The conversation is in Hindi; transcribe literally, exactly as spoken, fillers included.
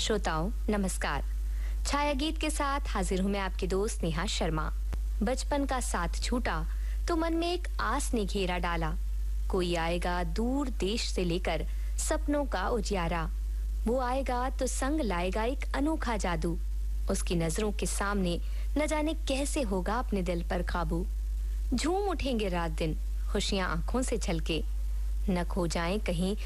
श्रोताओं नमस्कार। छाया गीत के साथ हाजिर हूं मैं आपकी दोस्त नेहा शर्मा। बचपन का साथ छूटा तो मन में एक आस ने घेरा डाला। कोई आएगा दूर देश से लेकर सपनों का उजियारा। वो आएगा तो संग लाएगा एक अनोखा जादू। उसकी नजरों के सामने न जाने कैसे होगा अपने दिल पर काबू। झूम उठेंगे रात दिन खुशियां आंखों से छलके, न खो जाएं कहीं